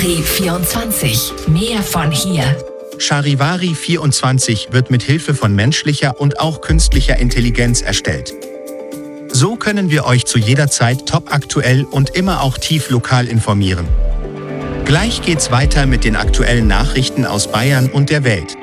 Charivari 24. Mehr von hier. Charivari 24 wird mit Hilfe von menschlicher und auch künstlicher Intelligenz erstellt. So können wir euch zu jeder Zeit topaktuell und immer auch tief lokal informieren. Gleich geht's weiter mit den aktuellen Nachrichten aus Bayern und der Welt.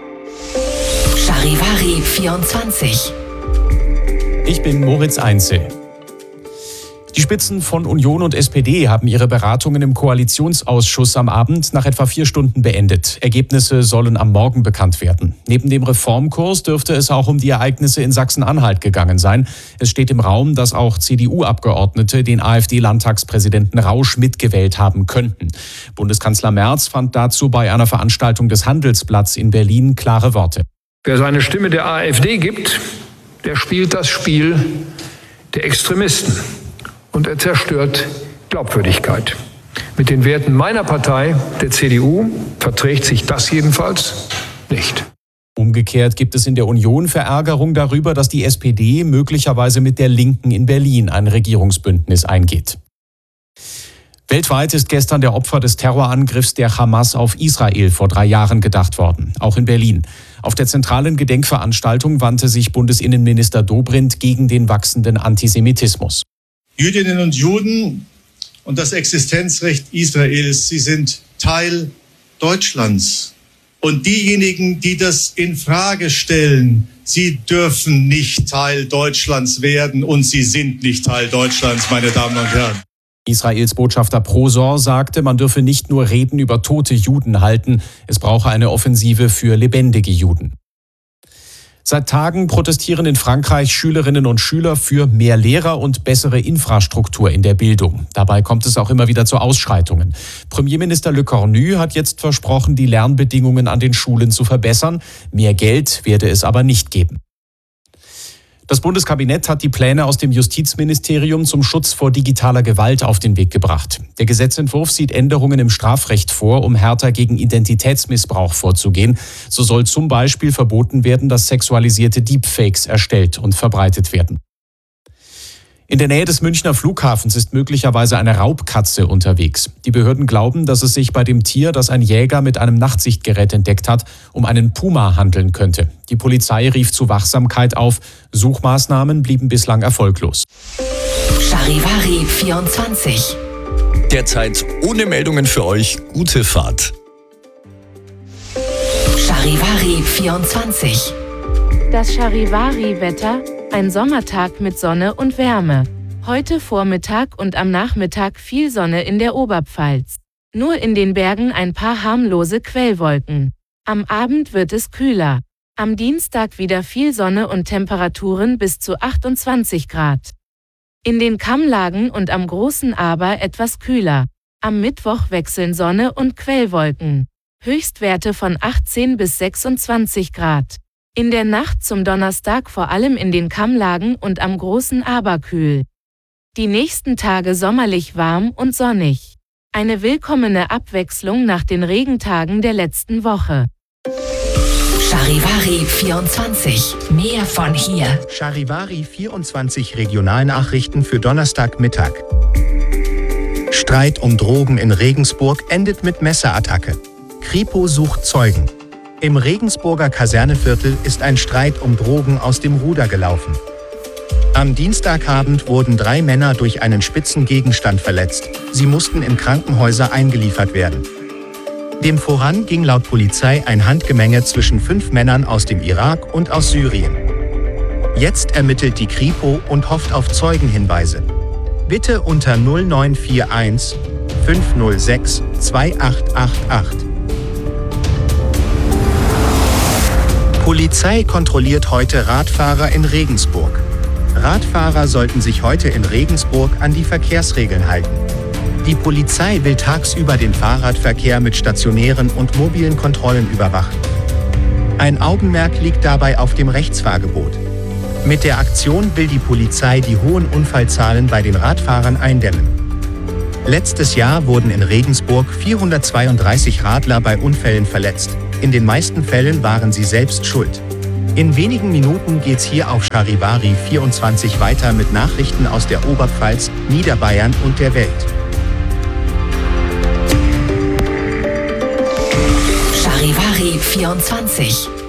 Charivari 24. Ich bin Moritz Einzel. Die Spitzen von Union und SPD haben ihre Beratungen im Koalitionsausschuss am Abend nach etwa 4 Stunden beendet. Ergebnisse sollen am Morgen bekannt werden. Neben dem Reformkurs dürfte es auch um die Ereignisse in Sachsen-Anhalt gegangen sein. Es steht im Raum, dass auch CDU-Abgeordnete den AfD-Landtagspräsidenten Rausch mitgewählt haben könnten. Bundeskanzler Merz fand dazu bei einer Veranstaltung des Handelsblatts in Berlin klare Worte. Wer seine Stimme der AfD gibt, der spielt das Spiel der Extremisten. Und er zerstört Glaubwürdigkeit. Mit den Werten meiner Partei, der CDU, verträgt sich das jedenfalls nicht. Umgekehrt gibt es in der Union Verärgerung darüber, dass die SPD möglicherweise mit der Linken in Berlin ein Regierungsbündnis eingeht. Weltweit ist gestern der Opfer des Terrorangriffs der Hamas auf Israel vor 3 Jahren gedacht worden, auch in Berlin. Auf der zentralen Gedenkveranstaltung wandte sich Bundesinnenminister Dobrindt gegen den wachsenden Antisemitismus. Jüdinnen und Juden und das Existenzrecht Israels, sie sind Teil Deutschlands. Und diejenigen, die das in Frage stellen, sie dürfen nicht Teil Deutschlands werden und sie sind nicht Teil Deutschlands, meine Damen und Herren. Israels Botschafter Prosor sagte, man dürfe nicht nur Reden über tote Juden halten, es brauche eine Offensive für lebendige Juden. Seit Tagen protestieren in Frankreich Schülerinnen und Schüler für mehr Lehrer und bessere Infrastruktur in der Bildung. Dabei kommt es auch immer wieder zu Ausschreitungen. Premierminister Le Cornu hat jetzt versprochen, die Lernbedingungen an den Schulen zu verbessern. Mehr Geld werde es aber nicht geben. Das Bundeskabinett hat die Pläne aus dem Justizministerium zum Schutz vor digitaler Gewalt auf den Weg gebracht. Der Gesetzentwurf sieht Änderungen im Strafrecht vor, um härter gegen Identitätsmissbrauch vorzugehen. So soll zum Beispiel verboten werden, dass sexualisierte Deepfakes erstellt und verbreitet werden. In der Nähe des Münchner Flughafens ist möglicherweise eine Raubkatze unterwegs. Die Behörden glauben, dass es sich bei dem Tier, das ein Jäger mit einem Nachtsichtgerät entdeckt hat, um einen Puma handeln könnte. Die Polizei rief zu Wachsamkeit auf. Suchmaßnahmen blieben bislang erfolglos. Charivari 24. Derzeit ohne Meldungen für euch. Gute Fahrt. Charivari 24. Das Charivari-Wetter, ein Sommertag mit Sonne und Wärme. Heute Vormittag und am Nachmittag viel Sonne in der Oberpfalz. Nur in den Bergen ein paar harmlose Quellwolken. Am Abend wird es kühler. Am Dienstag wieder viel Sonne und Temperaturen bis zu 28 Grad. In den Kammlagen und am Großen Aber etwas kühler. Am Mittwoch wechseln Sonne und Quellwolken. Höchstwerte von 18 bis 26 Grad. In der Nacht zum Donnerstag vor allem in den Kammlagen und am Großen Aber kühl. Die nächsten Tage sommerlich warm und sonnig. Eine willkommene Abwechslung nach den Regentagen der letzten Woche. Charivari 24. Mehr von hier. Charivari 24 Regionalnachrichten für Donnerstagmittag. Streit um Drogen in Regensburg endet mit Messerattacke. Kripo sucht Zeugen. Im Regensburger Kaserneviertel ist ein Streit um Drogen aus dem Ruder gelaufen. Am Dienstagabend wurden 3 Männer durch einen spitzen Gegenstand verletzt. Sie mussten in Krankenhäuser eingeliefert werden. Dem voran ging laut Polizei ein Handgemenge zwischen 5 Männern aus dem Irak und aus Syrien. Jetzt ermittelt die Kripo und hofft auf Zeugenhinweise. Bitte unter 0941 506 2888. Polizei kontrolliert heute Radfahrer in Regensburg. Radfahrer sollten sich heute in Regensburg an die Verkehrsregeln halten. Die Polizei will tagsüber den Fahrradverkehr mit stationären und mobilen Kontrollen überwachen. Ein Augenmerk liegt dabei auf dem Rechtsfahrgebot. Mit der Aktion will die Polizei die hohen Unfallzahlen bei den Radfahrern eindämmen. Letztes Jahr wurden in Regensburg 432 Radler bei Unfällen verletzt. In den meisten Fällen waren sie selbst schuld. In wenigen Minuten geht's hier auf Charivari 24 weiter mit Nachrichten aus der Oberpfalz, Niederbayern und der Welt. Charivari 24.